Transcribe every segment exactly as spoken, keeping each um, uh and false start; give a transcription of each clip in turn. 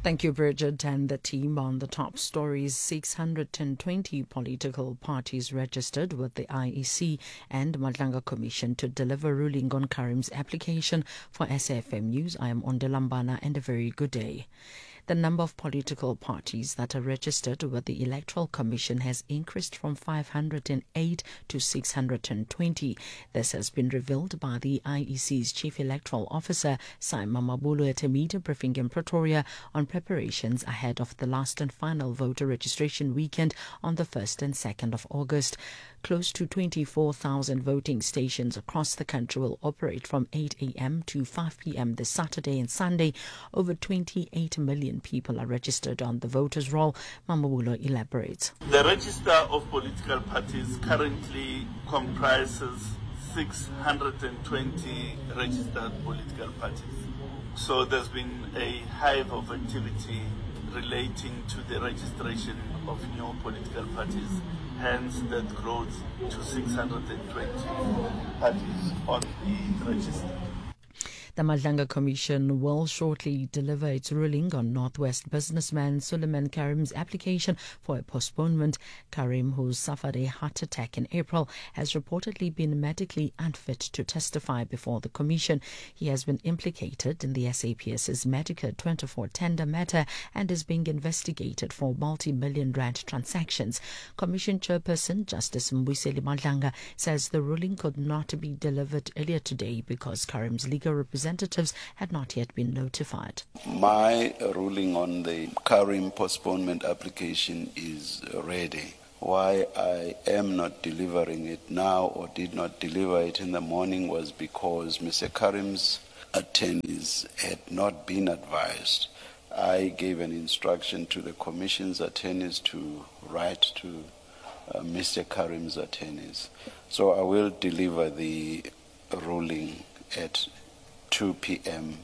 Thank you, Bridget, and the team. On the top stories. six hundred twenty political parties registered with the I E C and Madlanga Commission to deliver ruling on Karim's application for S A F M News. I am Ondelambana, and a very good day. The number of political parties that are registered with the Electoral Commission has increased from five hundred eight to six hundred twenty. This has been revealed by the I E C's Chief Electoral Officer, Simon Mabulu, at a media briefing in Pretoria on preparations ahead of the last and final voter registration weekend on the first and second of August. Close to twenty-four thousand voting stations across the country will operate from eight a.m. to five p.m. this Saturday and Sunday. Over twenty-eight million people are registered on the voters' roll. Mamabulo elaborates. The register of political parties currently comprises six hundred twenty registered political parties. So there's been a hive of activity relating to the registration of new political parties. Hence, that grows to six hundred twenty parties on the register. The Madlanga Commission will shortly deliver its ruling on Northwest businessman Suleiman Karim's application for a postponement. Karim, who suffered a heart attack in April, has reportedly been medically unfit to testify before the Commission. He has been implicated in the S A P S's Medicare twenty-four tender matter and is being investigated for multi-million rand transactions. Commission Chairperson Justice Mbuyiseli Madlanga says the ruling could not be delivered earlier today because Karim's legal representatives Representatives had not yet been notified. My ruling on the Karim postponement application is ready. Why I am not delivering it now or did not deliver it in the morning was because Mister Karim's attorneys had not been advised. I gave an instruction to the Commission's attorneys to write to uh, Mister Karim's attorneys. So I will deliver the ruling at two p.m.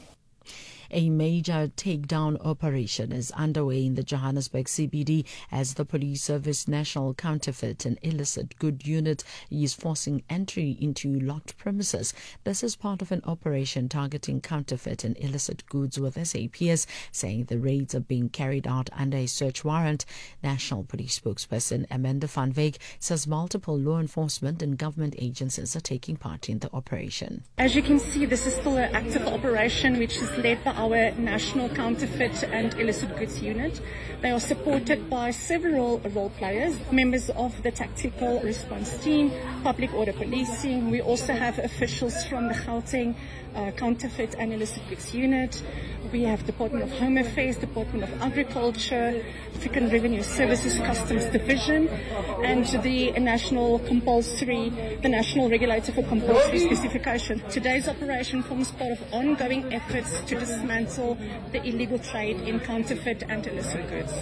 A major takedown operation is underway in the Johannesburg C B D as the Police Service National Counterfeit and Illicit Good Unit is forcing entry into locked premises. This is part of an operation targeting counterfeit and illicit goods, with S A P S saying the raids are being carried out under a search warrant. National Police spokesperson Amanda van Wyk says multiple law enforcement and government agencies are taking part in the operation. As you can see, this is still an active operation which is led by our National Counterfeit and Illicit Goods Unit. They are supported by several role players, members of the Tactical Response Team, Public Order Policing. We also have officials from the Gauteng uh, Counterfeit and Illicit Goods Unit. We have Department of Home Affairs, Department of Agriculture, African Revenue Services, Customs Division, and the National Compulsory, the National Regulator for Compulsory Specification. Today's operation forms part of ongoing efforts to dismantle the illegal trade in counterfeit and illicit goods.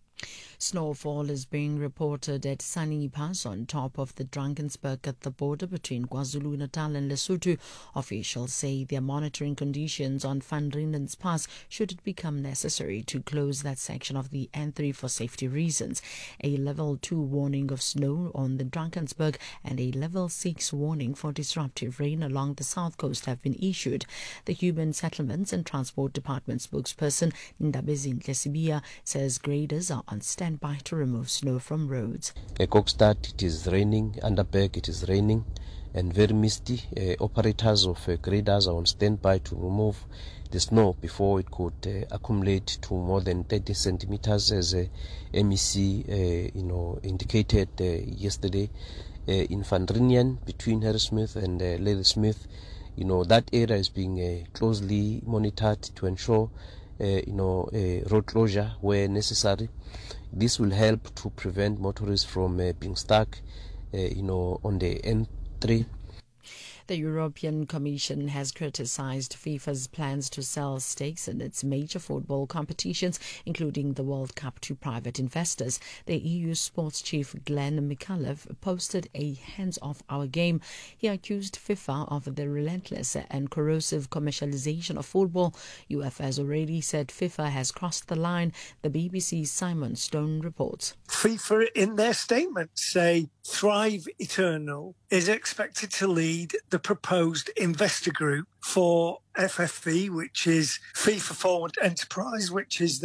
Snowfall is being reported at Sunny Pass on top of the Drakensberg at the border between KwaZulu-Natal and Lesotho. Officials say they are monitoring conditions on Van Rieden's Pass should it become necessary to close that section of the N three for safety reasons. A level two warning of snow on the Drakensberg and a level six warning for disruptive rain along the south coast have been issued. The Human Settlements and Transport Department spokesperson Ndabezinhle Sibia says graders are on standby by to remove snow from roads. At Kokstad, it is raining. Underberg, it is raining and very misty. Uh, operators of uh, graders are on standby to remove the snow before it could uh, accumulate to more than thirty centimeters, as uh, M E C uh, you know, indicated uh, yesterday. Uh, in Van Rieden, between Harrismith and uh, Ladysmith, you know, that area is being uh, closely monitored to ensure Uh, you know, uh, road closure where necessary. This will help to prevent motorists from uh, being stuck, uh, you know, on the N three. The European Commission has criticized FIFA's plans to sell stakes in its major football competitions, including the World Cup, to private investors. The E U sports chief Glenn Mikalev posted a hands-off our game. He accused FIFA of the relentless and corrosive commercialization of football. U F A has already said FIFA has crossed the line. The B B C's Simon Stone reports. FIFA, in their statement, say Thrive Eternal is expected to lead the proposed investor group for F F V, which is FIFA Forward Enterprise, which is the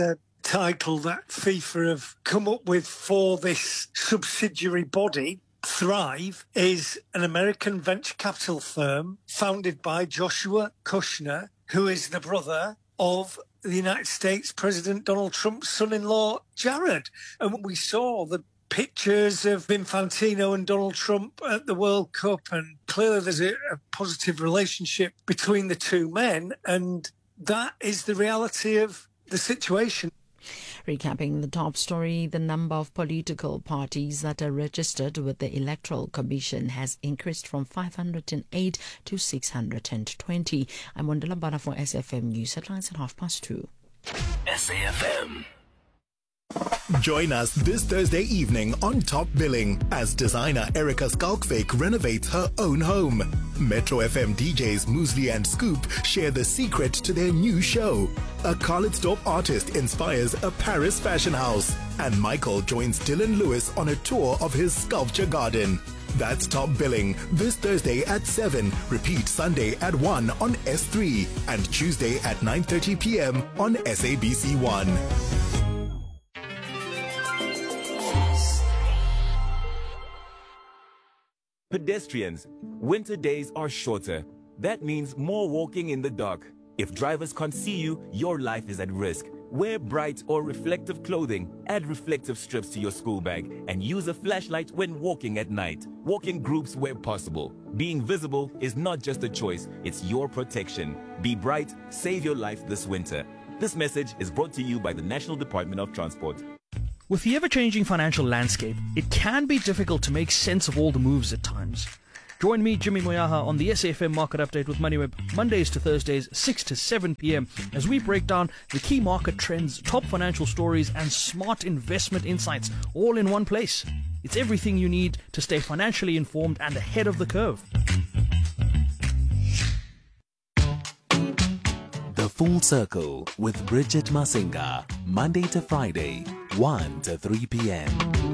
title that FIFA have come up with for this subsidiary body, Thrive, is an American venture capital firm founded by Joshua Kushner, who is the brother of the United States President Donald Trump's son-in-law, Jared. And we saw the pictures of Infantino and Donald Trump at the World Cup, and clearly there's a, a positive relationship between the two men, and that is the reality of the situation. Recapping the top story, the number of political parties that are registered with the Electoral Commission has increased from five hundred eight to six hundred twenty. I'm Wandela Bana for S F M News Headlines at half past two. S A F M. Join us this Thursday evening on Top Billing as designer Erica Skalkvik renovates her own home. Metro F M D Js Muesli and Scoop share the secret to their new show. A Carlitsdorp artist inspires a Paris fashion house. And Michael joins Dylan Lewis on a tour of his sculpture garden. That's Top Billing this Thursday at seven, repeat Sunday at one on S three, and Tuesday at nine thirty p.m. on S A B C one. Pedestrians, winter days are shorter. That means more walking in the dark. If drivers can't see you, your life is at risk. Wear bright or reflective clothing, add reflective strips to your school bag, and use a flashlight when walking at night. Walk in groups where possible. Being visible is not just a choice, it's your protection. Be bright, save your life this winter. This message is brought to you by the National Department of Transport. With the ever-changing financial landscape, it can be difficult to make sense of all the moves at times. Join me, Jimmy Moyaha, on the S A F M Market Update with MoneyWeb, Mondays to Thursdays, six to seven p.m, as we break down the key market trends, top financial stories, and smart investment insights, all in one place. It's everything you need to stay financially informed and ahead of the curve. The Full Circle with Bridget Masinga, Monday to Friday, one to three p.m.